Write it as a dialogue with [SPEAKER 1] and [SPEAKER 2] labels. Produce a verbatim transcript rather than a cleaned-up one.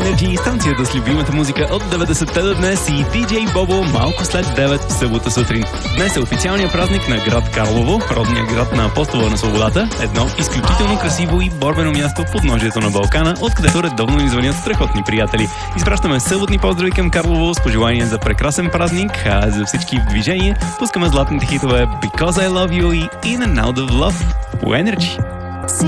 [SPEAKER 1] Energy, станцията с любимата музика от деветдесетте до днес и диджей Бобо малко след девет в събота сутрин. Днес е официалният празник на град Карлово, родния град на Апостола на свободата, едно изключително красиво и борбено място в подножието на Балкана, откъдето редовно ни звънят страхотни приятели. Изпращаме съботни поздрави към Карлово с пожелания за прекрасен празник, а за всички в движение пускаме златните хитове Because I Love You и In and Out of Love по Energy.